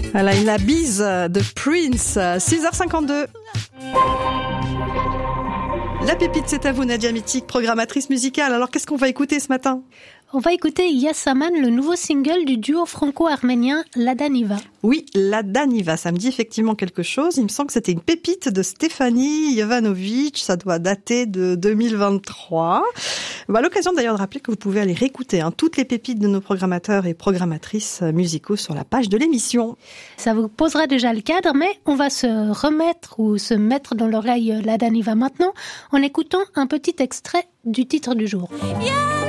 Voilà, la bise de Prince, 6h52. La pépite, c'est à vous, Nadia Mitik, programmatrice musicale. Alors, qu'est-ce qu'on va écouter ce matin ? On va écouter Yasaman, le nouveau single du duo franco-arménien Lada Niva. Oui, Lada Niva, ça me dit effectivement quelque chose. Il me semble que c'était une pépite de Stefani Jovanovic, ça doit dater de 2023. À l'occasion d'ailleurs de rappeler que vous pouvez aller réécouter toutes les pépites de nos programmateurs et programmatrices musicaux sur la page de l'émission. Ça vous posera déjà le cadre, mais on va se mettre dans l'oreille Lada Niva maintenant en écoutant un petit extrait du titre du jour.